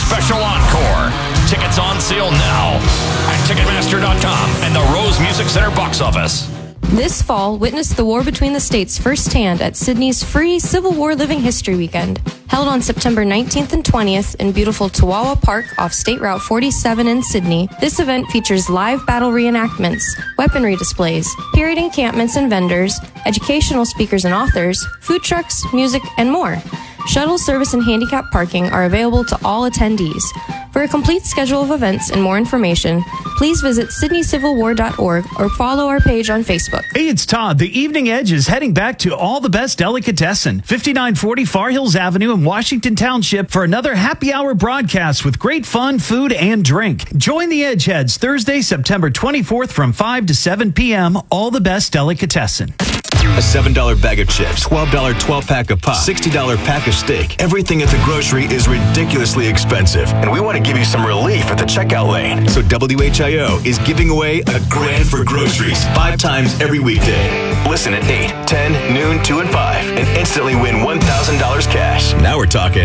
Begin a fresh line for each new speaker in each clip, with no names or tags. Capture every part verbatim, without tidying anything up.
Special Encore. Tickets on sale now at Ticketmaster dot com and the Rose Music Center box office.
This fall, witness the war between the states firsthand at Sydney's free Civil War Living History Weekend. Held on September nineteenth and twentieth in beautiful Tawawa Park off State Route forty-seven in Sydney, this event features live battle reenactments, weaponry displays, period encampments and vendors, educational speakers and authors, food trucks, music, and more. Shuttle service and handicap parking are available to all attendees. For a complete schedule of events and more information, please visit Sydney Civil War dot org or follow our page on Facebook.
Hey, it's Todd. The Evening Edge is heading back to All the Best Delicatessen, fifty-nine forty Far Hills Avenue in Washington Township for another happy hour broadcast with great fun, food, and drink. Join the Edgeheads Thursday, September twenty-fourth from five to seven p.m. All the Best Delicatessen.
A seven dollar bag of chips, twelve dollar twelve-pack of pop, sixty dollar pack of steak. Everything at the grocery is ridiculously expensive, and we want to give you some relief at the checkout lane. So W H I O is giving away a grand for groceries five times every weekday. Listen at eight, ten, noon, two, and five, and instantly win one thousand dollars cash. Now we're talking.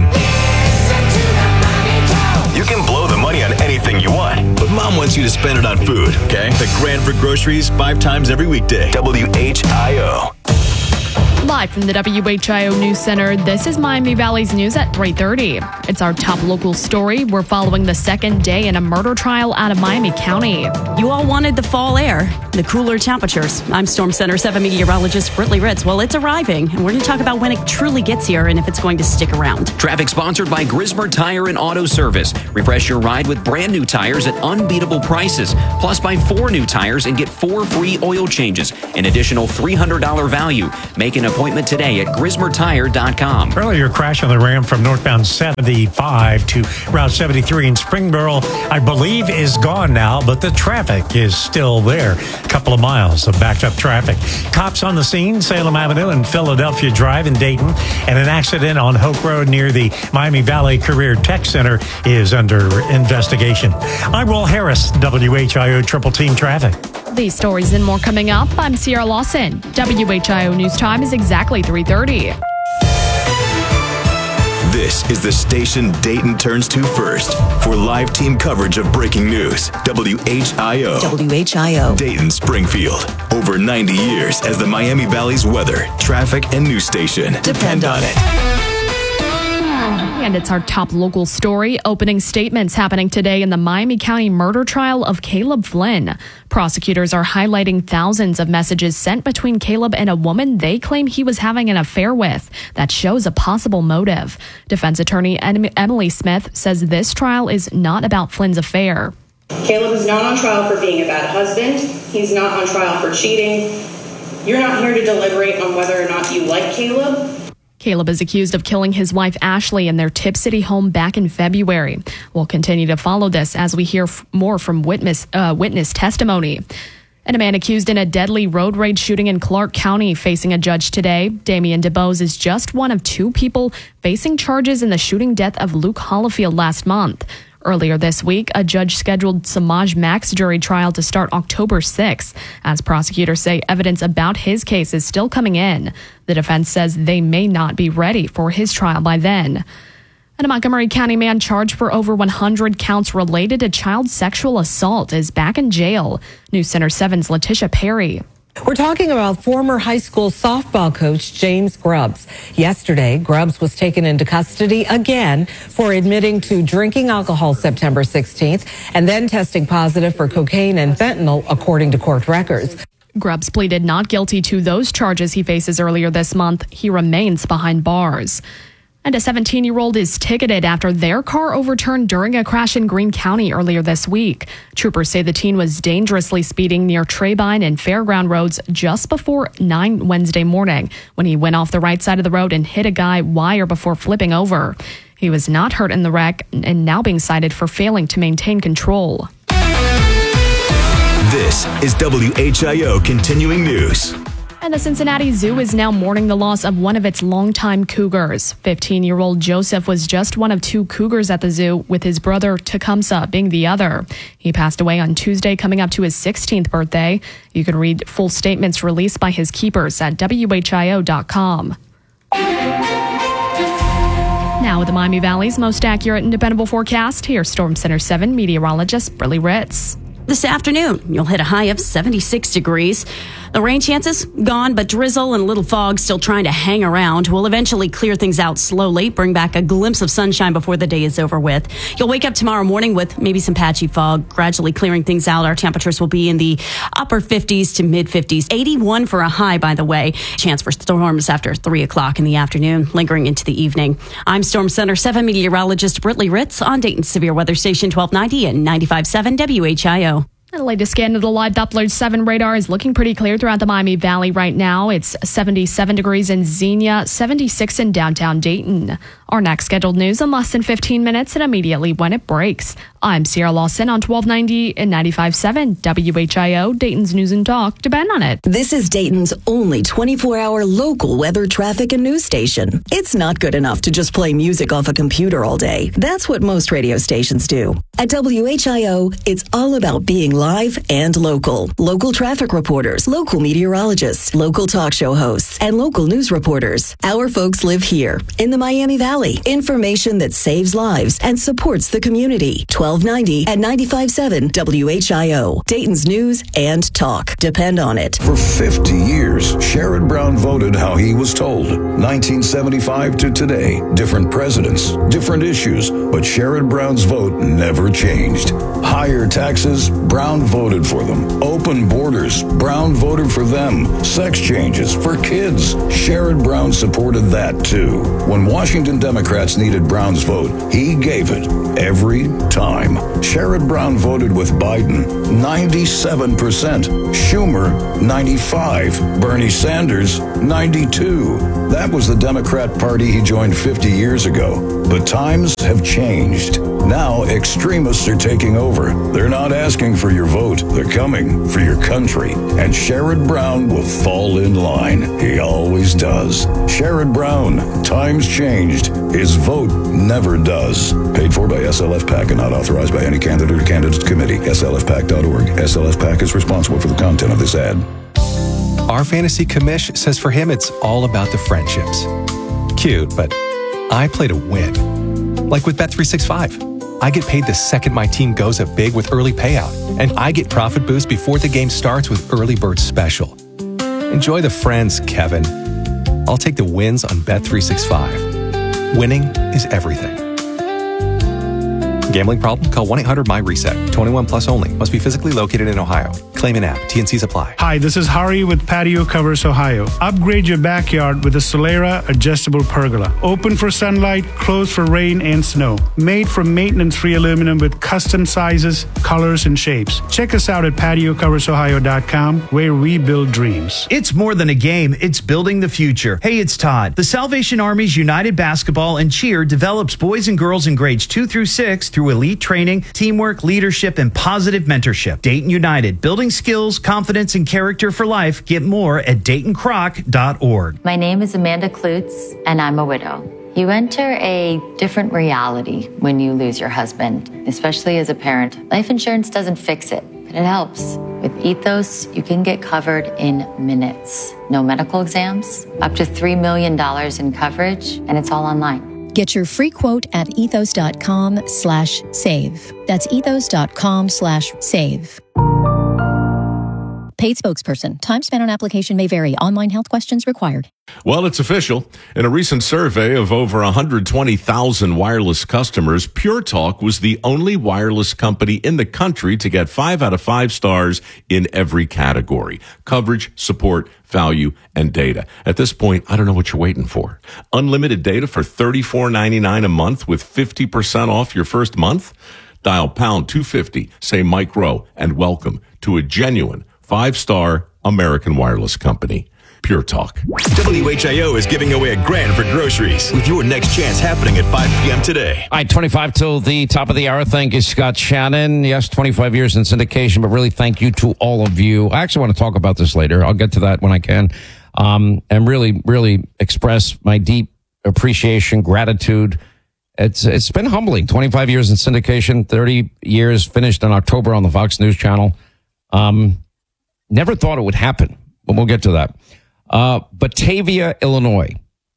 You can blow the money on anything you want, but Mom wants you to spend it on food, okay? The grand for groceries five times every weekday. W H I O.
Live from the W H I O News Center, this is Miami Valley's news at three thirty. It's our top local story. We're following the second day in a murder trial out of Miami County.
You all wanted the fall air, the cooler temperatures. I'm Storm Center seven meteorologist Britley Ritz. Well, it's arriving, and we're going to talk about when it truly gets here and if it's going to stick around.
Traffic sponsored by Grismer Tire and Auto Service. Refresh your ride with brand new tires at unbeatable prices. Plus, buy four new tires and get four free oil changes. An additional three hundred dollars value. Make an appointment today at Grismer Tire dot com.
Earlier crash on the Ram from northbound seventy-five to Route seventy-three in Springboro, I believe, is gone now, but the traffic is still there. A couple of miles of backed up traffic. Cops on the scene, Salem Avenue and Philadelphia Drive in Dayton, and an accident on Hoke Road near the Miami Valley Career Tech Center is under investigation. I'm Will Harris, W H I O Triple Team Traffic.
These stories and more coming up. I'm Sierra Lawson. W H I O News Time is exactly three thirty.
This is the station Dayton turns to first for live team coverage of breaking news. W H I O.
W H I O.
Dayton, Springfield. Over ninety years as the Miami Valley's weather, traffic, and news station. Depend on it.
And it's our top local story. Opening statements happening today in the Miami County murder trial of Caleb Flynn. Prosecutors are highlighting thousands of messages sent between Caleb and a woman they claim he was having an affair with. That shows a possible motive. Defense attorney Emily Smith says this trial is not about Flynn's affair.
Caleb is not on trial for being a bad husband. He's not on trial for cheating. You're not here to deliberate on whether or not you like Caleb.
Caleb is accused of killing his wife Ashley in their Tip City home back in February. We'll continue to follow this as we hear f- more from witness, uh, witness testimony. And a man accused in a deadly road rage shooting in Clark County facing a judge today. Damian DeBose is just one of two people facing charges in the shooting death of Luke Hollifield last month. Earlier this week, a judge scheduled Samaj Mack's jury trial to start October sixth, as prosecutors say evidence about his case is still coming in. The defense says they may not be ready for his trial by then. And a Montgomery County man charged for over one hundred counts related to child sexual assault is back in jail. News Center seven's Letitia Perry.
We're talking about former high school softball coach James Grubbs. Yesterday, Grubbs was taken into custody again for admitting to drinking alcohol September sixteenth and then testing positive for cocaine and fentanyl, according to court records.
Grubbs pleaded not guilty to those charges he faces earlier this month. He remains behind bars. And a seventeen-year-old is ticketed after their car overturned during a crash in Greene County earlier this week. Troopers say the teen was dangerously speeding near Trebine and Fairground roads just before nine Wednesday morning when he went off the right side of the road and hit a guy wire before flipping over. He was not hurt in the wreck and now being cited for failing to maintain control.
This is W H I O Continuing News.
And the Cincinnati Zoo is now mourning the loss of one of its longtime cougars. fifteen-year-old Joseph was just one of two cougars at the zoo, with his brother Tecumseh being the other. He passed away on Tuesday, coming up to his sixteenth birthday. You can read full statements released by his keepers at W H I O dot com. Now Now with the Miami Valley's most accurate and dependable forecast, here's Storm Center seven meteorologist Briley Ritz.
This afternoon, you'll hit a high of seventy-six degrees. The rain chances gone, but drizzle and a little fog still trying to hang around. We'll eventually clear things out slowly, bring back a glimpse of sunshine before the day is over with. You'll wake up tomorrow morning with maybe some patchy fog, gradually clearing things out. Our temperatures will be in the upper fifties to mid fifties. eighty-one for a high, by the way. Chance for storms after three o'clock in the afternoon, lingering into the evening. I'm Storm Center seven meteorologist Briley Ritz on Dayton's Severe Weather Station twelve ninety and ninety-five point seven W H I O.
The latest scan of the live Doppler seven radar is looking pretty clear throughout the Miami Valley right now. It's seventy-seven degrees in Xenia, seventy-six in downtown Dayton. Our next scheduled news in less than fifteen minutes and immediately when it breaks. I'm Sierra Lawson on twelve ninety and ninety-five point seven W H I O, Dayton's News and Talk. Depend on it.
This is Dayton's only twenty-four hour local weather, traffic, and news station. It's not good enough to just play music off a computer all day. That's what most radio stations do. At W H I O, it's all about being live and local. Local traffic reporters, local meteorologists, local talk show hosts, and local news reporters. Our folks live here in the Miami Valley. Information that saves lives and supports the community. twelve ninety and ninety-five point seven W H I O. Dayton's News and Talk. Depend on it.
For fifty years, Sherrod Brown voted how he was told. nineteen seventy-five to today. Different presidents, different issues, but Sherrod Brown's vote never changed. Higher taxes, Brown voted for them. Open borders, Brown voted for them. Sex changes for kids, Sherrod Brown supported that too. When Washington Democrats needed Brown's vote, he gave it every time. Sherrod Brown voted with Biden, ninety-seven percent. Schumer, ninety-five. Bernie Sanders, ninety-two. That was the Democrat Party he joined fifty years ago. But times have changed. Now extremists are taking over. They're not asking for your vote. They're coming for your country. And Sherrod Brown will fall in line. He always does. Sherrod Brown, times changed. His vote never does. Paid for by S L F PAC and not authorized by any candidate or candidates committee. S L F PAC dot org. S L F PAC is responsible for the content of this ad.
Our fantasy commish says for him it's all about the friendships. Cute, but I play to win. Like with Bet three sixty-five. I get paid the second my team goes up big with early payout, and I get profit boost before the game starts with Early Bird Special. Enjoy the friends, Kevin. I'll take the wins on Bet three sixty-five. Winning is everything. Gambling problem? Call one eight hundred my reset. twenty-one plus only. Must be physically located in Ohio. Claim an app. T N Cs apply.
Hi, this is Hari with Patio Covers Ohio. Upgrade your backyard with a Solera adjustable pergola. Open for sunlight, closed for rain and snow. Made from maintenance-free aluminum with custom sizes, colors, and shapes. Check us out at patio covers ohio dot com, where we build dreams.
It's more than a game, it's building the future. Hey, it's Todd. The Salvation Army's United Basketball and Cheer develops boys and girls in grades two through six through elite training, teamwork, leadership, and positive mentorship. Dayton United, building skills, confidence, and character for life. Get more at dayton croc dot org.
My name is Amanda Klutz, and I'm a widow. You enter a different reality when you lose your husband, especially as a parent. Life insurance doesn't fix it, but it helps. With Ethos, you can get covered in minutes. No medical exams, up to three million dollars in coverage, and it's all online.
Get your free quote at ethos.com slash save. That's ethos.com slash save. Paid spokesperson. Time spent on application may vary. Online health questions required.
Well, it's official. In a recent survey of over one hundred twenty thousand wireless customers, Pure Talk was the only wireless company in the country to get five out of five stars in every category: coverage, support, value, and data. At this point, I don't know what you're waiting for. Unlimited data for thirty-four ninety-nine a month with fifty percent off your first month? Dial pound two fifty, say Mike Rowe, and welcome to a genuine five-star American wireless company. Pure Talk.
W H I O is giving away a grand for groceries with your next chance happening at five p.m. today.
All right, twenty-five till the top of the hour. Thank you, Scott Shannon. Yes, twenty-five years in syndication, but really thank you to all of you. I actually want to talk about this later. I'll get to that when I can. Um, and really, really express my deep appreciation, gratitude. It's It's been humbling. twenty-five years in syndication, thirty years finished in October on the Fox News Channel. Um, never thought it would happen, but we'll get to that. Uh, Batavia, Illinois.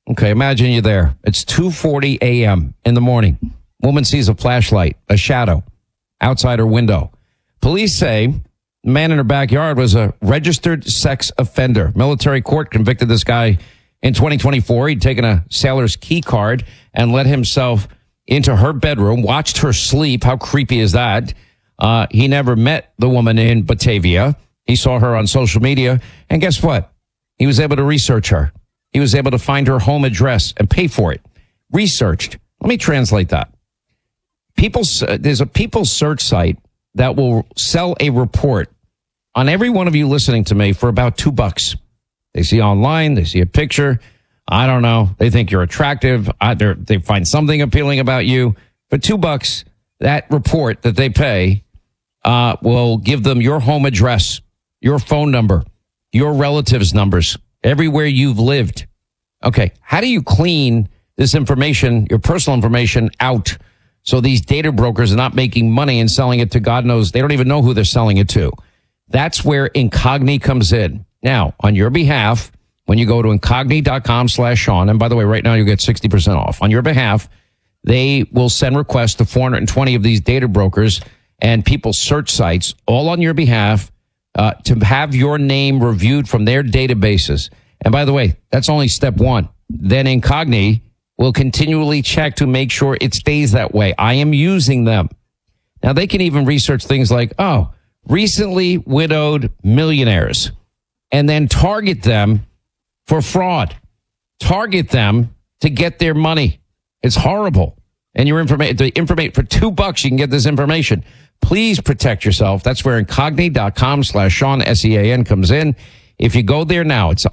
Okay, imagine you're there. It's two forty a.m. in the morning. Woman sees a flashlight, a shadow, outside her window. Police say the man in her backyard was a registered sex offender. Military court convicted this guy in twenty twenty-four. He'd taken a sailor's key card and let himself into her bedroom, watched her sleep. How creepy is that? Uh, he never met the woman in Batavia. He saw her on social media. And guess what? He was able to research her. He was able to find her home address and pay for it. Researched. Let me translate that. People, there's a people search site that will sell a report on every one of you listening to me for about two bucks. They see online, they see a picture. I don't know. They think you're attractive. Either they find something appealing about you. For two bucks, that report that they pay uh, will give them your home address, your phone number, your relatives' numbers, everywhere you've lived. Okay, how do you clean this information, your personal information, out so these data brokers are not making money and selling it to God knows? They don't even know who they're selling it to. That's where Incogni comes in. Now, on your behalf, when you go to incogni.com slash Sean, and by the way, right now you get sixty percent off. On your behalf, they will send requests to four hundred twenty of these data brokers and people search sites, all on your behalf, uh, to have your name reviewed from their databases. And by the way, that's only step one. Then Incogni will continually check to make sure it stays that way. I am using them. Now, they can even research things like, oh, recently widowed millionaires, and then target them for fraud. Target them to get their money. It's horrible. And your information, the information for two bucks, you can get this information. Please protect yourself. That's where incogni.com slash Sean, S E A N comes in. If you go there now, it's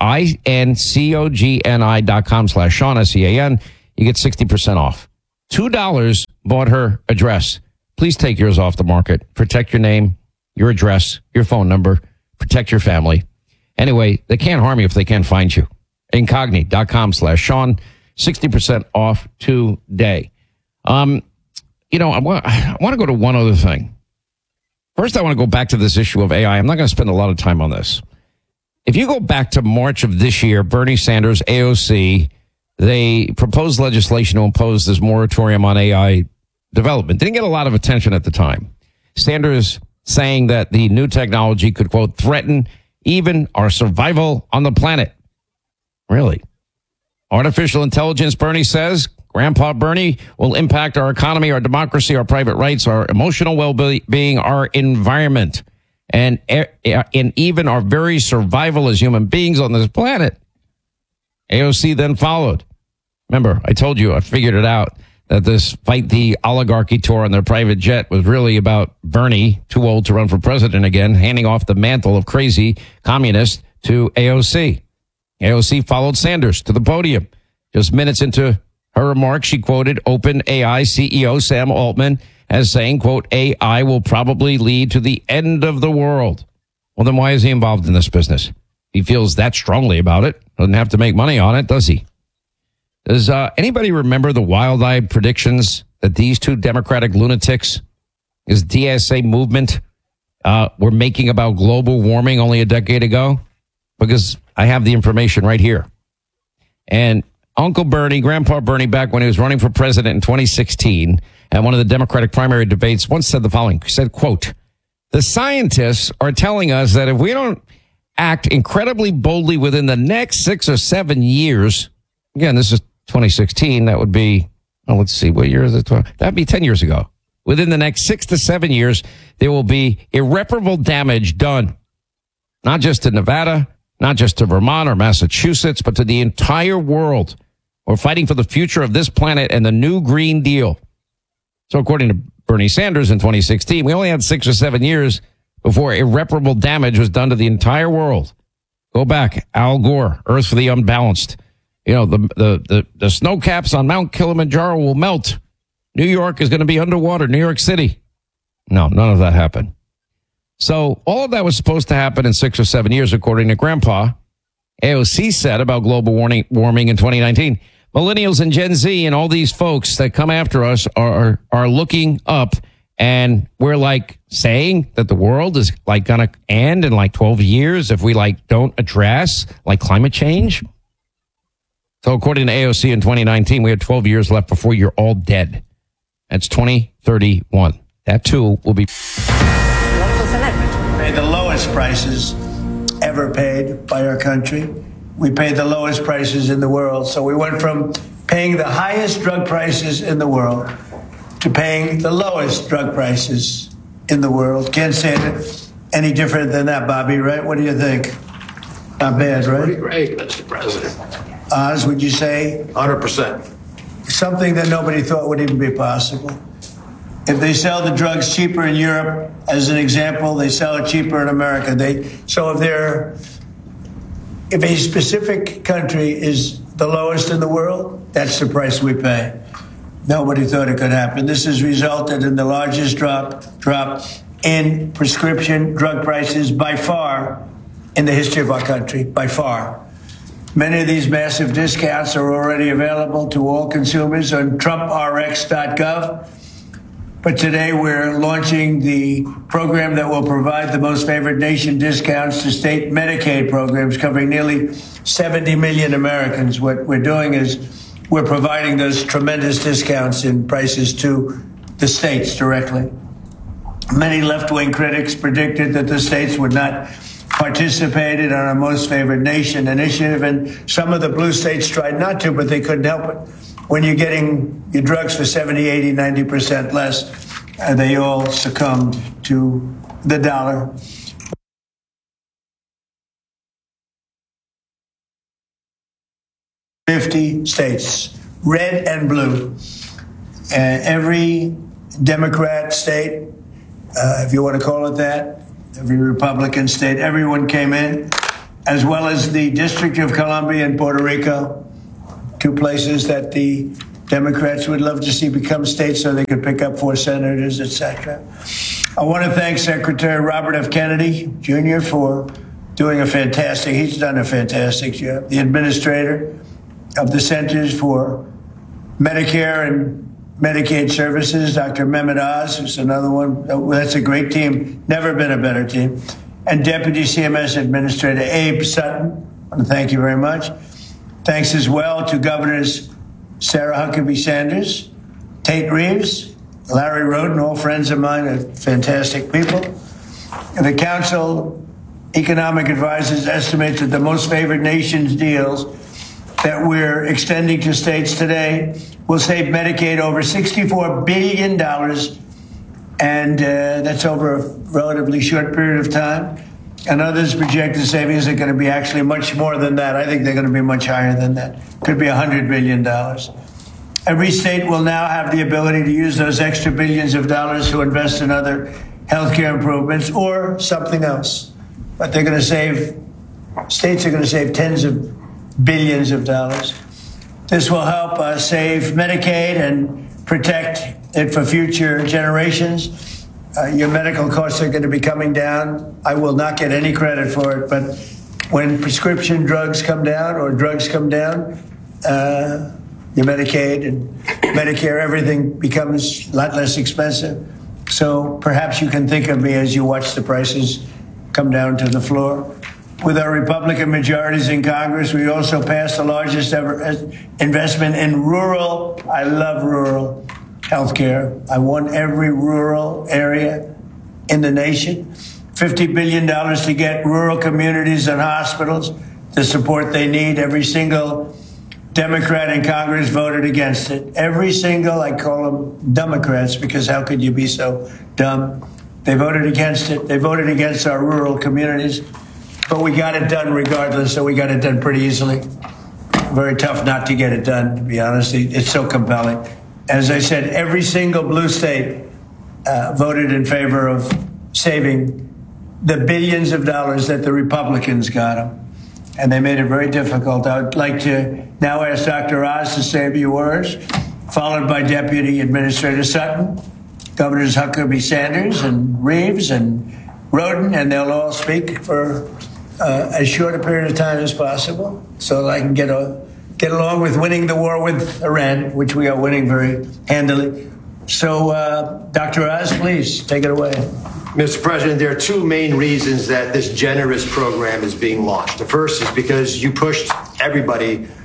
I-N-C-O-G-N-I dot com slash Sean, S E A N. You get sixty percent off. two dollars bought her address. Please take yours off the market. Protect your name, your address, your phone number. Protect your family. Anyway, they can't harm you if they can't find you. Incogni.com slash Sean. sixty percent off today. Um, you know, I want, I want to go to one other thing. First, I want to go back to this issue of A I. I'm not going to spend a lot of time on this. If you go back to March of this year, Bernie Sanders, A O C, they proposed legislation to impose this moratorium on A I development. Didn't get a lot of attention at the time. Sanders saying that the new technology could, quote, threaten even our survival on the planet. Really? Artificial intelligence, Bernie says, Grandpa Bernie, will impact our economy, our democracy, our private rights, our emotional well-being, our environment, and, and even our very survival as human beings on this planet. A O C then followed. Remember, I told you, I figured it out, that this Fight the Oligarchy tour on their private jet was really about Bernie, too old to run for president again, handing off the mantle of crazy communist to A O C. A O C followed Sanders to the podium. Just minutes into her remarks, she quoted OpenAI C E O Sam Altman as saying, quote, A I will probably lead to the end of the world. Well, then why is he involved in this business? He feels that strongly about it. Doesn't have to make money on it, does he? Does uh, anybody remember the wild-eyed predictions that these two Democratic lunatics, this D S A movement, uh, were making about global warming only a decade ago? Because I have the information right here. And Uncle Bernie, Grandpa Bernie, back when he was running for president in twenty sixteen, at one of the Democratic primary debates, once said the following. He said, quote, the scientists are telling us that if we don't act incredibly boldly within the next six or seven years, again, this is twenty sixteen, that would be, oh, let's see, what year is it? That'd be ten years ago. Within the next six to seven years, there will be irreparable damage done, not just to Nevada, not just to Vermont or Massachusetts, but to the entire world. We're fighting for the future of this planet and the new Green Deal. So according to Bernie Sanders in twenty sixteen, we only had six or seven years before irreparable damage was done to the entire world. Go back, Al Gore, Earth for the Unbalanced. You know, the, the, the, the snow caps on Mount Kilimanjaro will melt. New York is going to be underwater, New York City. No, none of that happened. So all of that was supposed to happen in six or seven years, according to Grandpa. A O C said about global warming, warming in twenty nineteen. Millennials and Gen Z and all these folks that come after us are are looking up, and we're like saying that the world is like going to end in like twelve years if we like don't address like climate change. So according to A O C in twenty nineteen, we had twelve years left before you're all dead. That's twenty thirty-one. That too will be.
Pay the lowest prices ever paid by our country. We pay the lowest prices in the world. So we went from paying the highest drug prices in the world to paying the lowest drug prices in the world. Can't say it any different than that, Bobby, right? What do you think? Not bad, right?
Pretty great, Mister President.
Oz, would you say?
one hundred percent.
Something that nobody thought would even be possible. If they sell the drugs cheaper in Europe, as an example, they sell it cheaper in America. They so if they're if a specific country is the lowest in the world, that's the price we pay. Nobody thought it could happen. This has resulted in the largest drop drop in prescription drug prices by far in the history of our country, by far. Many of these massive discounts are already available to all consumers on Trump R X dot gov. But today we're launching the program that will provide the most favored nation discounts to state Medicaid programs covering nearly seventy million Americans. What we're doing is we're providing those tremendous discounts in prices to the states directly. Many left-wing critics predicted that the states would not participate in our most favored nation initiative, and some of the blue states tried not to, but they couldn't help it. When you're getting your drugs for seventy, eighty, ninety percent less, uh, they all succumbed to the dollar. fifty states, red and blue. And every Democrat state, uh, if you want to call it that, every Republican state, everyone came in, as well as the District of Columbia and Puerto Rico, two places that the Democrats would love to see become states so they could pick up four senators, et cetera. I want to thank Secretary Robert F. Kennedy, Junior for doing a fantastic, he's done a fantastic job. The administrator of the Centers for Medicare and Medicaid Services, Doctor Mehmet Oz, who's another one. That's a great team. Never been a better team. And Deputy C M S Administrator Abe Sutton. I want to thank you very much. Thanks as well to Governors Sarah Huckabee Sanders, Tate Reeves, Larry Roden, all friends of mine, are fantastic people. And the Council Economic Advisors estimate that the most favored nations deals that we're extending to states today will save Medicaid over sixty-four billion dollars, and uh, that's over a relatively short period of time. And others project the savings are going to be actually much more than that. I think they're going to be much higher than that. Could be one hundred billion dollars. Every state will now have the ability to use those extra billions of dollars to invest in other healthcare improvements or something else. But they're going to save, states are going to save tens of billions of dollars. This will help us save Medicaid and protect it for future generations. Uh, your medical costs are going to be coming down. I will not get any credit for it, but when prescription drugs come down or drugs come down, uh, your Medicaid and Medicare, everything becomes a lot less expensive. So perhaps you can think of me as you watch the prices come down to the floor. With our Republican majorities in Congress, we also passed the largest ever investment in rural, I love rural health care. I want every rural area in the nation. fifty billion dollars to get rural communities and hospitals the support they need. Every single Democrat in Congress voted against it. Every single, I call them Democrats, because how could you be so dumb? They voted against it. They voted against our rural communities. But we got it done regardless, so we got it done pretty easily. Very tough not to get it done, to be honest. It's so compelling. As I said, every single blue state uh, voted in favor of saving the billions of dollars that the Republicans got them. And they made it very difficult. I would like to now ask Doctor Oz to say a few words, followed by Deputy Administrator Sutton, Governors Huckabee Sanders and Reeves and Roden, and they'll all speak for uh, as short a period of time as possible so that I can get a, get along with winning the war with Iran, which we are winning very handily. So, uh, Doctor Oz, please take it away.
Mister President, there are two main reasons that this generous program is being launched. The first is because you pushed everybody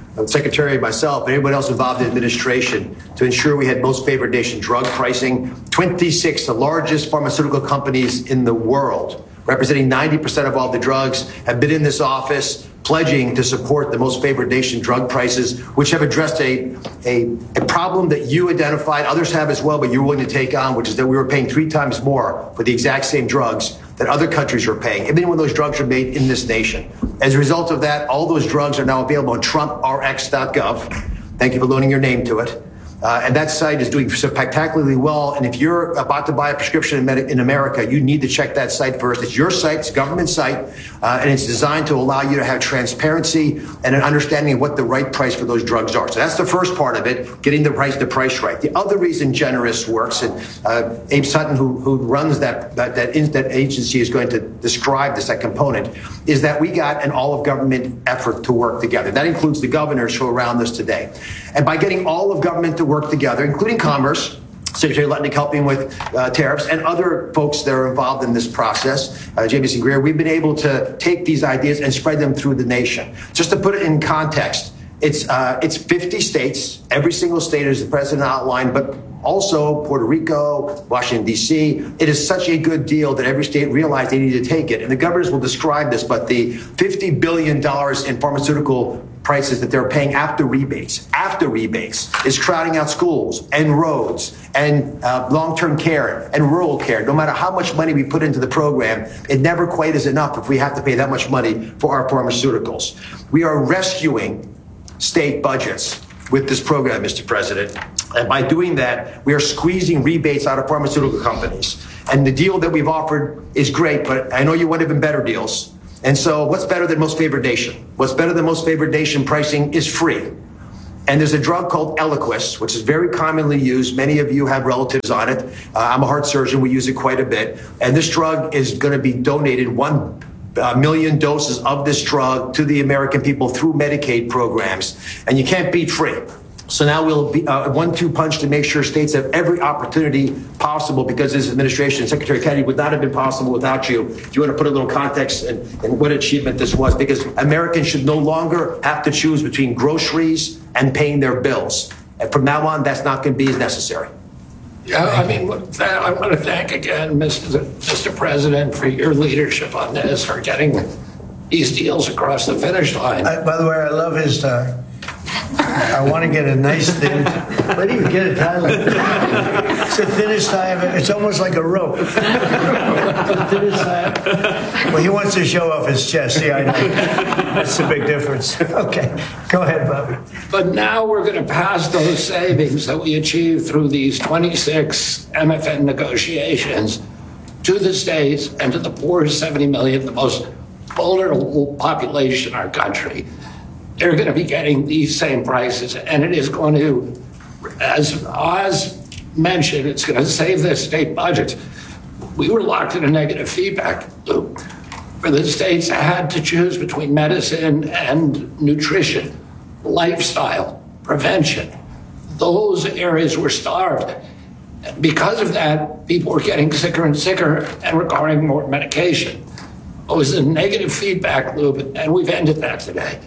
the Secretary, myself, and everybody else involved in the administration to ensure we had most favored nation drug pricing. twenty-six, the largest pharmaceutical companies in the world, representing ninety percent of all the drugs, have been in this office pledging to support the most favored nation drug prices, which have addressed a, a, a problem that you identified, others have as well, but you're willing to take on, which is that we were paying three times more for the exact same drugs that other countries are paying, even when those drugs are made in this nation. As a result of that, all those drugs are now available on Trump R X dot gov. Thank you for loaning your name to it. Uh, and that site is doing spectacularly well. And if you're about to buy a prescription in, Medi- in America, you need to check that site first. It's your site, it's a government site, uh, and it's designed to allow you to have transparency and an understanding of what the right price for those drugs are. So that's the first part of it, getting the price, the price right. The other reason Generous works, and uh, Abe Sutton, who, who runs that that, that, in, that agency, is going to describe this, that component, is that we got an all-of-government effort to work together. That includes the governors who are around us today. And by getting all of government to work together, including Commerce, Secretary Lutnick helping with uh, tariffs, and other folks that are involved in this process, uh, Jamieson Greer, we've been able to take these ideas and spread them through the nation. Just to put it in context, it's uh, it's fifty states. Every single state, as the president outlined, but also Puerto Rico, Washington, D C. It is such a good deal that every state realized they need to take it. And the governors will describe this, but the fifty billion dollars in pharmaceutical prices that they're paying after rebates, after rebates, is crowding out schools and roads and uh, long-term care and rural care. No matter how much money we put into the program, it never quite is enough if we have to pay that much money for our pharmaceuticals. We are rescuing state budgets with this program, Mister President. And by doing that, we are squeezing rebates out of pharmaceutical companies. And the deal that we've offered is great, but I know you want even better deals. And so what's better than most favored nation? What's better than most favored nation pricing is free. And there's a drug called Eliquis, which is very commonly used. Many of you have relatives on it. Uh, I'm a heart surgeon. We use it quite a bit. And this drug is going to be donated, one uh, million doses of this drug to the American people through Medicaid programs. And you can't beat free. So now we'll be a uh, one two punch to make sure states have every opportunity possible, because this administration, Secretary Kennedy, would not have been possible without you. If you want to put a little context in, in what achievement this was, because Americans should no longer have to choose between groceries and paying their bills. And from now on, that's not going to be as necessary.
Yeah, I mean, with that, I want to thank again, Mister Mister President, for your leadership on this, for getting these deals across the finish line.
I, by the way, I love his uh I want to get a nice thin. Where do you get it, Tyler? It's the thinnest I ever. It's almost like a rope. The thinnest I ever. Well, he wants to show off his chest. See, I know. That's the big difference. Okay, go ahead, Bobby.
But now we're going to pass those savings that we achieved through these twenty-six M F N negotiations to the states and to the poor seventy million, the most vulnerable population in our country. They're going to be getting these same prices, and it is going to, as Oz mentioned, it's going to save their state budgets. We were locked in a negative feedback loop where the states had to choose between medicine and nutrition, lifestyle, prevention. Those areas were starved. Because of that, people were getting sicker and sicker and requiring more medication. It was a negative feedback loop, and we've ended that today.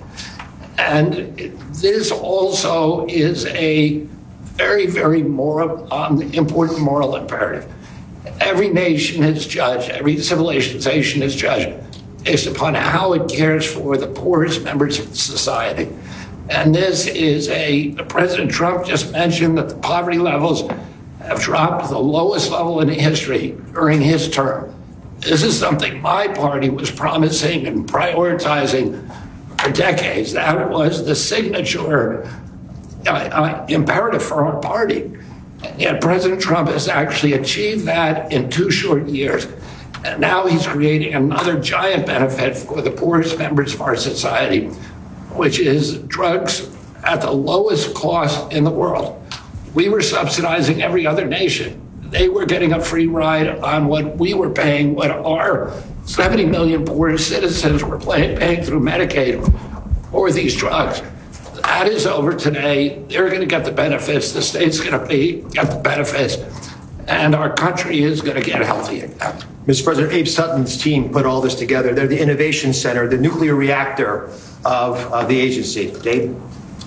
And this also is a very, very moral, um, important moral imperative. Every nation is judged, every civilization is judged based upon how it cares for the poorest members of society. And this is a, President Trump just mentioned that the poverty levels have dropped to the lowest level in history during his term. This is something my party was promising and prioritizing for decades. That was the signature uh, uh, imperative for our party. And yet President Trump has actually achieved that in two short years. And now he's creating another giant benefit for the poorest members of our society, which is drugs at the lowest cost in the world. We were subsidizing every other nation. They were getting a free ride on what we were paying, what our seventy million poor citizens were paying, paying through Medicaid for these drugs. That is over today. They're going to get the benefits. The state's going to be get the benefits, and our country is going to get healthy again.
Mister President, Abe Sutton's team put all this together. They're the innovation center, the nuclear reactor of uh, the agency. Abe?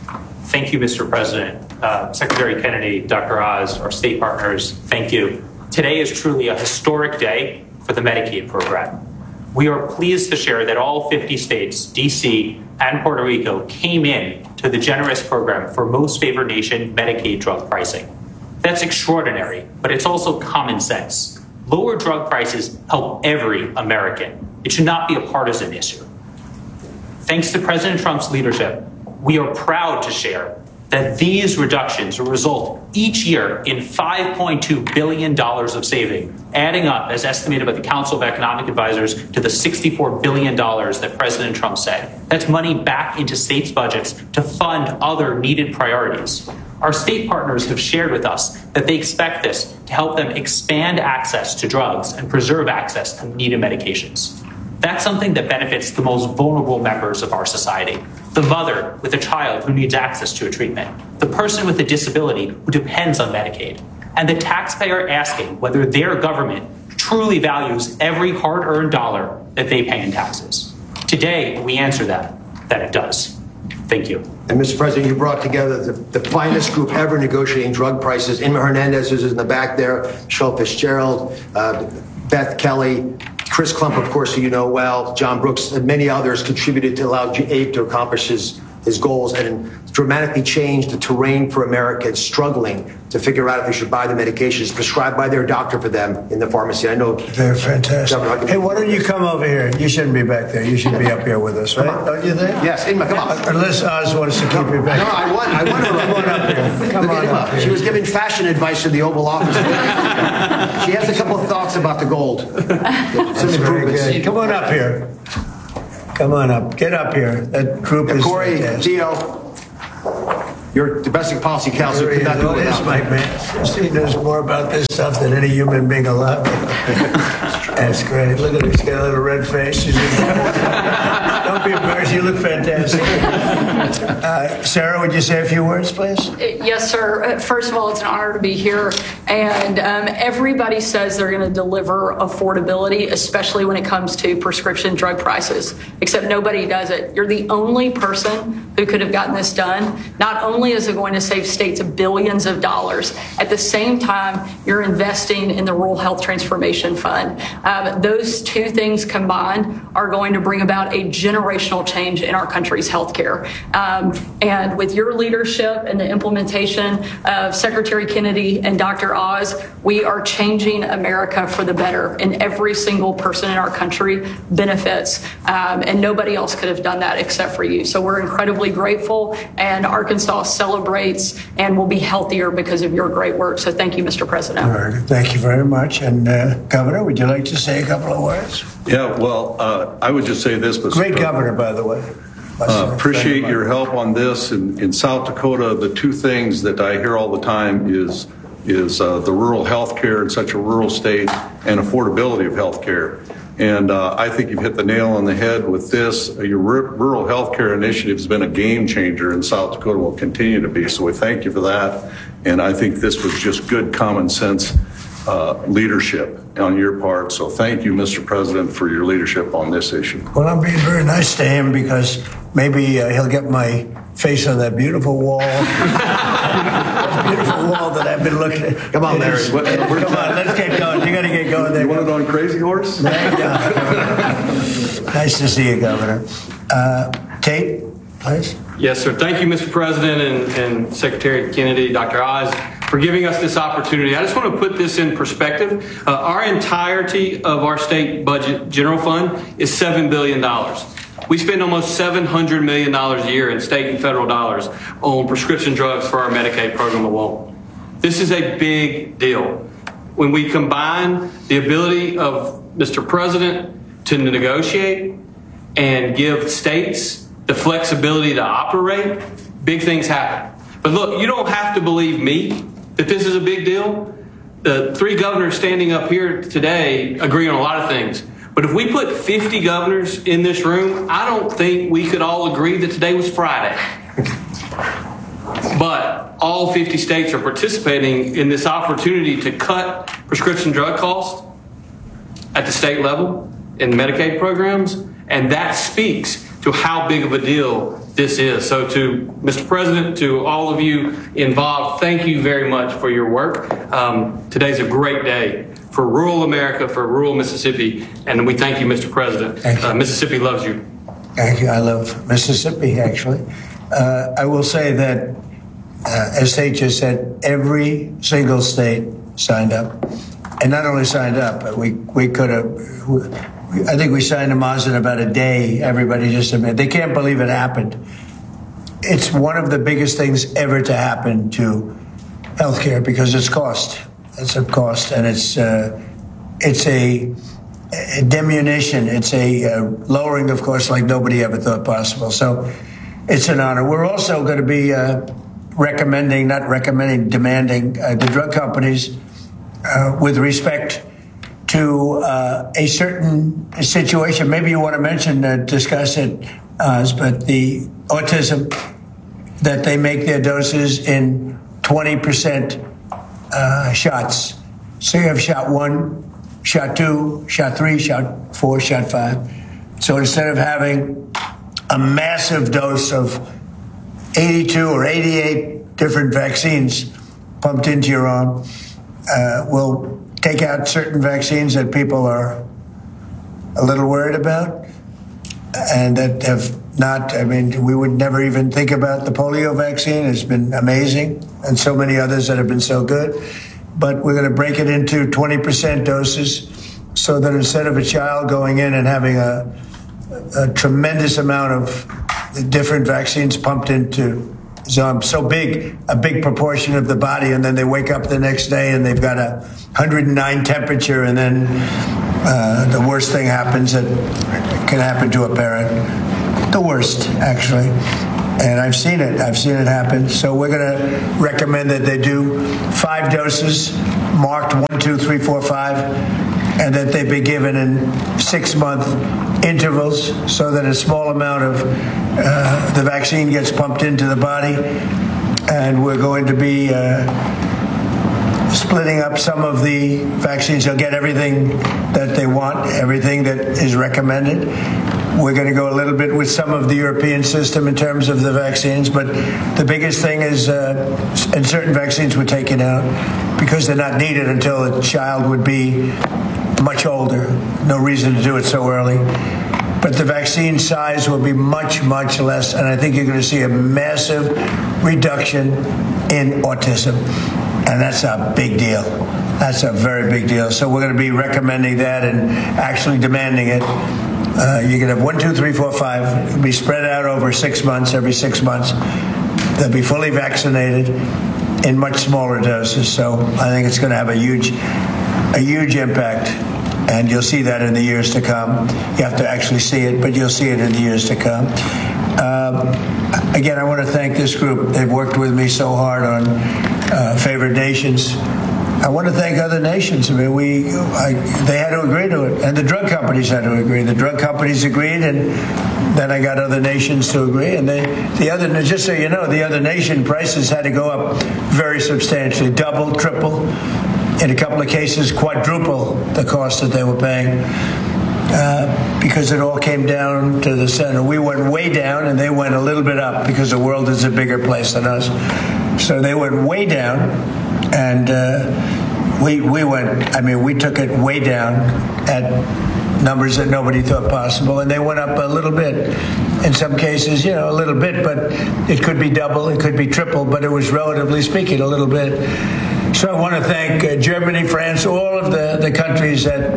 Thank you, Mister President. Uh, Secretary Kennedy, Doctor Oz, our state partners, thank you. Today is truly a historic day for the Medicaid program. We are pleased to share that all fifty states, D C, and Puerto Rico came in to the generous program for most favored nation Medicaid drug pricing. That's extraordinary, but it's also common sense. Lower drug prices help every American. It should not be a partisan issue. Thanks to President Trump's leadership, we are proud to share that these reductions will result each year in five point two billion dollars of saving, adding up, as estimated by the Council of Economic Advisors, to the sixty-four billion dollars that President Trump said. That's money back into states' budgets to fund other needed priorities. Our state partners have shared with us that they expect this to help them expand access to drugs and preserve access to needed medications. That's something that benefits the most vulnerable members of our society. The mother with a child who needs access to a treatment, the person with a disability who depends on Medicaid, and the taxpayer asking whether their government truly values every hard-earned dollar that they pay in taxes. Today, we answer that, that it does. Thank you.
And Mister President, you brought together the, the finest group ever negotiating drug prices. Inma Hernandez is in the back there, Michelle Fitzgerald, uh, Beth Kelly, Chris Klump, of course, who you know well, John Brooks, and many others contributed to allow Abe to accomplish his, his goals and dramatically change the terrain for Americans struggling to figure out if they should buy the medications prescribed by their doctor for them in the pharmacy. I know
they're fantastic. Hey, why don't you come over here? You shouldn't be back there. You should be up here with us, right? Don't you think?
Yes, Inma, come on.
Unless Oz wants to keep you back.
No, I want, I want her.
Come on up here. Come on up here.
She was giving fashion advice in the Oval Office. She has a couple of thoughts about the gold. Some improvements.
Come on up here. Come on up. Get up here. That group
and
is
Corey,
fantastic.
Dio, your domestic policy council could not do it without
my man. She knows more about this stuff than any human being alive. That's great. Look at her. She's got a little red face. She's Don't be embarrassed. You look fantastic. Uh, Sarah, would you say a few words, please?
Yes, sir. First of all, it's an honor to be here. And um, everybody says they're going to deliver affordability, especially when it comes to prescription drug prices, except nobody does it. You're the only person who could have gotten this done. Not only is it going to save states billions of dollars, at the same time, you're investing in the Rural Health Transformation Fund. Um, those two things combined are going to bring about a generational change in our country's healthcare. Um, and with your leadership and the implementation of Secretary Kennedy and Doctor Oz, we are changing America for the better, and every single person in our country benefits. Um, and nobody else could have done that except for you. So we're incredibly grateful, and Arkansas celebrates and will be healthier because of your great work. So thank you, Mister President.
All right. Thank you very much. And uh, Governor, would you like to say a couple of words?
Yeah, well, uh, I would just say this. Mister
Great governor, by the way.
Uh, appreciate your help on this. In, in South Dakota, the two things that I hear all the time is is uh, the rural health care in such a rural state and affordability of health care. And uh, I think you've hit the nail on the head with this. Your r- rural health care initiative has been a game changer in South Dakota, will continue to be. So we thank you for that. And I think this was just good common sense uh, leadership on your part. So thank you, Mister President, for your leadership on this issue.
Well, I'm being very nice to him because maybe uh, he'll get my face on that beautiful wall. That beautiful wall that I've been looking at.
Come on, Larry. What,
Come on, let's get going. You got to get going there.
You want it on Crazy Horse?
Nice to see you, Governor. Uh, Tate, please.
Yes, sir. Thank you, Mister President and, and Secretary Kennedy, Doctor Oz, for giving us this opportunity. I just want to put this in perspective. Uh, our entirety of our state budget general fund is seven billion dollars. We spend almost seven hundred million dollars a year in state and federal dollars on prescription drugs for our Medicaid program alone. This is a big deal. When we combine the ability of Mister President to negotiate and give states the flexibility to operate, big things happen. But look, you don't have to believe me that this is a big deal. The three governors standing up here today agree on a lot of things. But if we put fifty governors in this room, I don't think we could all agree that today was Friday. But all fifty states are participating in this opportunity to cut prescription drug costs at the state level in Medicaid programs, and that speaks to how big of a deal this is. So to Mister President, to all of you involved, thank you very much for your work. Um, today's a great day for rural America, for rural Mississippi, and we thank you, Mister President. Uh, Mississippi loves you.
Thank you. I love Mississippi, actually. Uh, I will say that, uh, as Tate just said, every single state signed up. And not only signed up, but we, we could have, I think we signed them on in about a day. Everybody just admitted. They can't believe it happened. It's one of the biggest things ever to happen to healthcare because it's cost. It's a cost, and it's uh, it's a, a diminution. It's a uh, lowering of cost like nobody ever thought possible. So it's an honor. We're also going to be uh, recommending, not recommending, demanding uh, the drug companies uh, with respect to uh, a certain situation. Maybe you want to mention, uh, discuss it, uh, but the autism, that they make their doses in twenty percent uh, shots. So you have shot one, shot two, shot three, shot four, shot five. So instead of having a massive dose of eighty-two or eighty-eight different vaccines pumped into your arm, uh, we'll take out certain vaccines that people are a little worried about and that have not, I mean, we would never even think about the polio vaccine. It's been amazing, and so many others that have been so good. But we're going to break it into twenty percent doses so that instead of a child going in and having a, a tremendous amount of different vaccines pumped into um, so big, a big proportion of the body, and then they wake up the next day and they've got a one hundred nine temperature, and then uh, the worst thing happens that can happen to a parent. The worst, actually. And I've seen it. I've seen it happen. So we're going to recommend that they do five doses, marked one, two, three, four, five, and that they be given in six-month intervals so that a small amount of uh, the vaccine gets pumped into the body. And we're going to be uh, splitting up some of the vaccines. They'll get everything that they want, everything that is recommended. We're going to go a little bit with some of the European system in terms of the vaccines, but the biggest thing is, uh, and certain vaccines were taken out because they're not needed until a child would be much older. No reason to do it so early. But the vaccine size will be much, much less, and I think you're going to see a massive reduction in autism, and that's a big deal. That's a very big deal. So we're going to be recommending that and actually demanding it. Uh, you can have one, two, three, four, five. It'll be spread out over six months, every six months. They'll be fully vaccinated in much smaller doses. So I think it's going to have a huge, a huge impact. And you'll see that in the years to come. You have to actually see it, but you'll see it in the years to come. Um, again, I want to thank this group. They've worked with me so hard on uh, favored nations. I want to thank other nations. I mean, we, I, they had to agree to it, and the drug companies had to agree. The drug companies agreed, and then I got other nations to agree. And they, the other, just so you know, the other nation prices had to go up very substantially, double, triple, in a couple of cases, quadruple the cost that they were paying, uh, because it all came down to the center. We went way down, and they went a little bit up because the world is a bigger place than us. So they went way down. And uh, we we went, I mean, we took it way down at numbers that nobody thought possible. And they went up a little bit. In some cases, you know, a little bit, but it could be double, it could be triple, but it was relatively speaking a little bit. So I want to thank uh, Germany, France, all of the, the countries that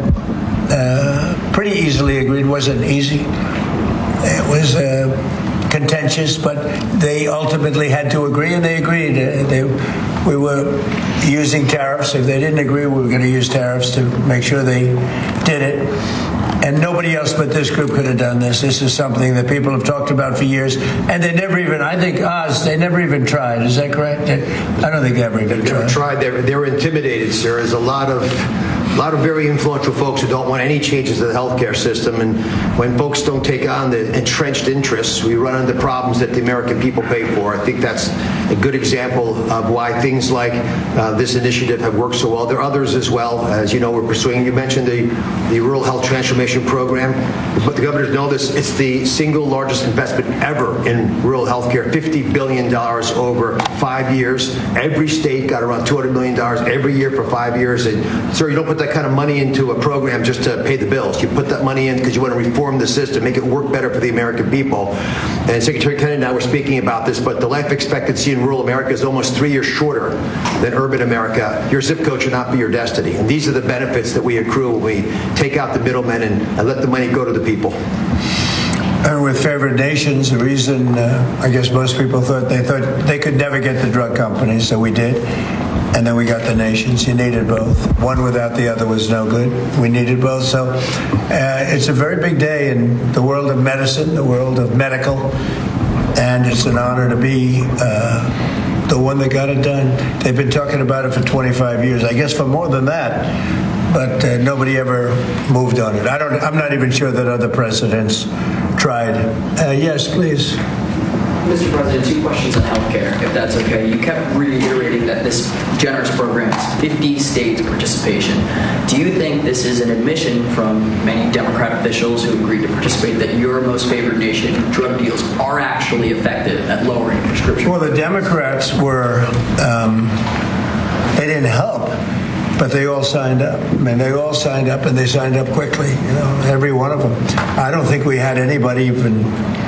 uh, pretty easily agreed. It wasn't easy. It was uh, contentious, but they ultimately had to agree, and they agreed. Uh, they, we were using tariffs. If they didn't agree, we were going to use tariffs to make sure they did it. And nobody else but this group could have done this. This is something that people have talked about for years, and they never even, I think, Oz, they never even tried. Is that correct? They, I don't think they ever even
They've tried. Never tried. They were, they were intimidated, sir. There's a lot of a lot of very influential folks who don't want any changes to the healthcare system. And when folks don't take on the entrenched interests, we run into problems that the American people pay for. I think that's a good example of why things like uh, this initiative have worked so well. There are others as well. As you know, we're pursuing, you mentioned the, the Rural Health Transformation Program. But the governors know this. It's the single largest investment ever in rural health care, fifty billion dollars over five years. Every state got around two hundred million dollars every year for five years. And, sir, you don't put that kind of money into a program just to pay the bills. You put that money in because you want to reform the system, make it work better for the American people. And Secretary Kennedy and I were speaking about this, but the life expectancy in rural America is almost three years shorter than urban America. Your zip code should not be your destiny. And these are the benefits that we accrue when we take out the middlemen and, and let the money go to the people.
And with favored nations, the reason uh, I guess most people thought they thought they could never get the drug companies, so we did. And then we got the nations. You needed both. One without the other was no good. We needed both. So uh, it's a very big day in the world of medicine, the world of medical, and it's an honor to be uh, the one that got it done. They've been talking about it for twenty-five years, I guess for more than that, but uh, nobody ever moved on it. I don't. I'm not even sure that other presidents tried. Uh, yes, please.
Mister President, two questions on healthcare, if that's okay. You kept reiterating that this generous program has fifty states participation. Do you think this is an admission from many Democrat officials who agreed to participate that your most favored nation drug deals are actually effective at lowering prescription?
Well, the Democrats were, um, they didn't help, but they all signed up. I mean, they all signed up, and they signed up quickly, you know, every one of them. I don't think we had anybody even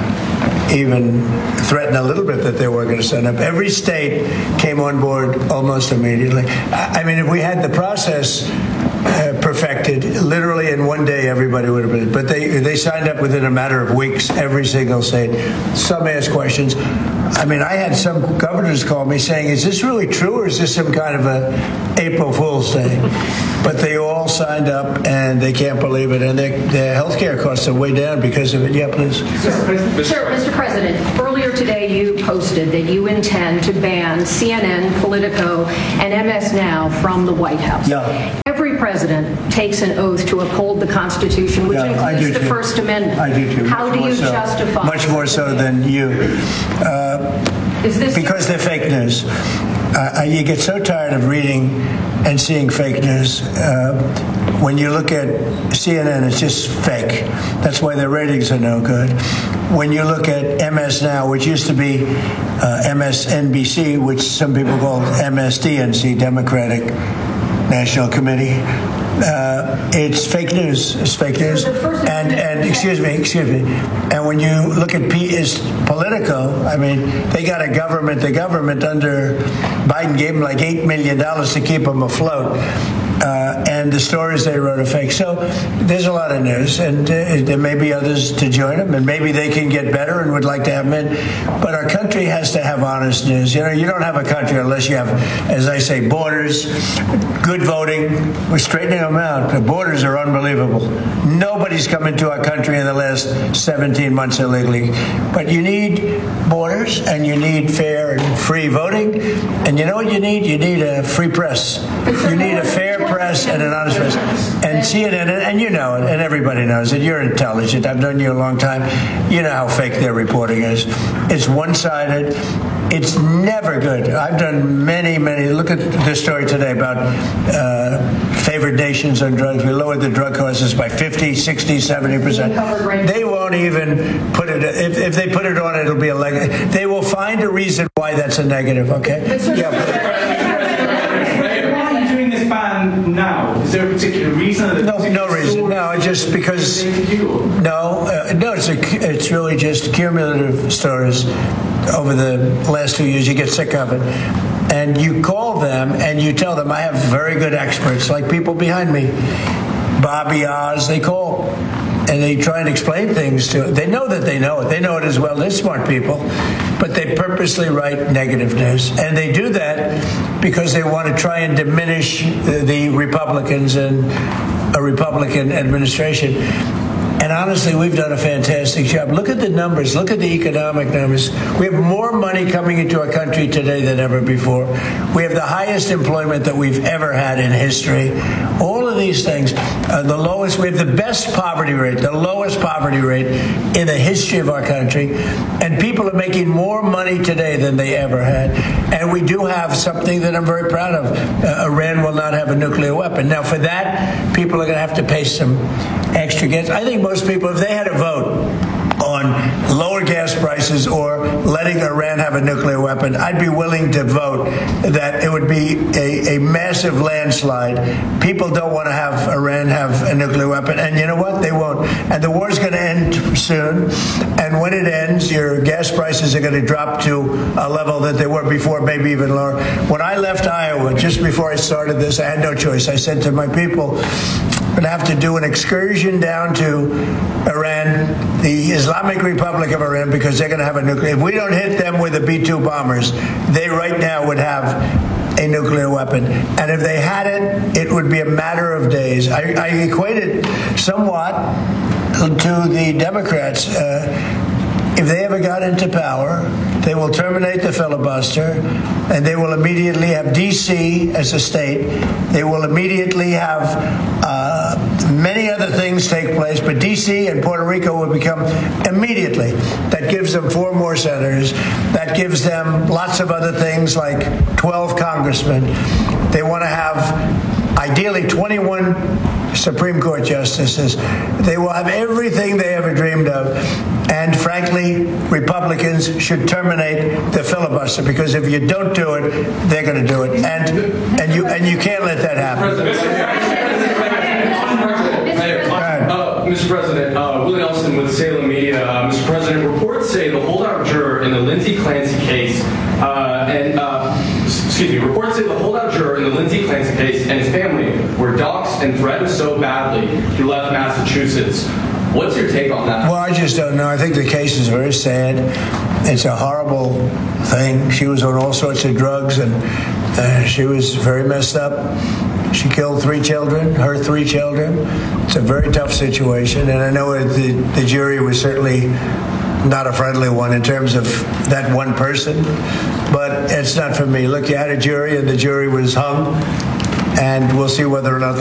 even threaten a little bit that they were going to sign up. Every state came on board almost immediately. I mean, if we had the process uh, perfected, literally in one day, everybody would have been. But they they signed up within a matter of weeks, every single state. Some asked questions. I mean, I had some governors call me saying, is this really true, or is this some kind of a April Fool's Day? But they all signed up, and they can't believe it. And their, their health care costs are way down because of it. Yeah, please.
Sure, Mister President, earlier today you posted that you intend to ban C N N, Politico, and M S Now from the White House.
Yeah.
Every president takes an oath to uphold the Constitution, which
Yeah, I
includes
do
the
too.
First Amendment.
I do too.
How
Much
do
more
you
so.
justify?
Much more so than you. Uh,
Is this
because they're fake news. Uh, you get so tired of reading and seeing fake news. Uh, when you look at C N N, it's just fake. That's why their ratings are no good. When you look at M S Now, which used to be uh, M S N B C, which some people call M S D N C, Democratic National Committee, uh, it's fake news. It's fake news. And and excuse me, excuse me. And when you look at P is Politico, I mean, they got a government. The government under Biden gave them like eight million dollars to keep them afloat. Uh, and the stories they wrote are fake. So there's a lot of news, and uh, there may be others to join them, and maybe they can get better and would like to have them in. But our country has to have honest news. You know, you don't have a country unless you have, as I say, borders, good voting. We're straightening them out. The borders are unbelievable. Nobody's come into our country in the last seventeen months illegally. But you need borders, and you need fair and free voting. And you know what you need? You need a free press. You need a fair press and an honest press. And C N N, and you know it, and everybody knows it. You're intelligent. I've known you a long time. You know how fake their reporting is. It's one-sided. It's never good. I've done many, many. Look at this story today about uh, favored nations on drugs. We lowered the drug costs by fifty, sixty, seventy percent. They won't even put it, if, if they put it on, it'll be a leg. They will find a reason why that's a negative, okay? Yeah.
Ban now? Is there a particular reason?
No, no reason. No, just because. No, uh, no. It's a, it's really just cumulative stories over the last two years. You get sick of it, and you call them and you tell them, I have very good experts, like people behind me, Bobby Oz. They call and they try and explain things to it. They know that they know it. They know it as well. They're smart people, but they purposely write negative news, and they do that because they want to try and diminish the, the Republicans and a Republican administration. And honestly, we've done a fantastic job. Look at the numbers. Look at the economic numbers. We have more money coming into our country today than ever before. We have the highest employment that we've ever had in history. All of these things, uh, the lowest, we have the best poverty rate, the lowest poverty rate in the history of our country. And people are making more money today than they ever had. And we do have something that I'm very proud of. Uh, Iran will not have a nuclear weapon. Now, for that, people are going to have to pay some extra gas. I think most people, if they had a vote on lower gas prices or letting Iran have a nuclear weapon, I'd be willing to vote that it would be a, a massive landslide. People don't want to have Iran have a nuclear weapon, and you know what? They won't. And the war's going to end soon, and when it ends, your gas prices are going to drop to a level that they were before, maybe even lower. When I left Iowa, just before I started this, I had no choice. I said to my people, I'm going to have to do an excursion down to Iran, the Islamic Republic of Iran, because they're going to have a nuclear. If we don't hit them with the B two bombers, they right now would have a nuclear weapon. And if they had it, it would be a matter of days. I, I equate it somewhat to the Democrats. Uh, if they ever got into power, they will terminate the filibuster, and they will immediately have D C as a state. They will immediately have uh, many other things take place, but D C and Puerto Rico will become immediately. That gives them four more senators. That gives them lots of other things like twelve congressmen. They want to have ideally twenty-one Supreme Court justices. They will have everything they ever dreamed of. And frankly, Republicans should terminate the filibuster, because if you don't do it, they're going to do it. And and you and you can't let that happen.
Uh, Mister President, uh, Willie Nelson with Salem Media. Uh, Mister President, reports say the holdout juror in the Lindsey Clancy case, uh, and uh, excuse me, reports say the holdout juror in the Lindsey Clancy case and his family were doxxed and threatened so badly he left Massachusetts. What's your take on that?
Well, I just don't know. I think the case is very sad. It's a horrible thing. She was on all sorts of drugs, and uh, she was very messed up. She killed three children, her three children. It's a very tough situation, and I know the, the jury was certainly not a friendly one in terms of that one person, but it's not for me. Look, you had a jury, and the jury was hung, and we'll see whether or not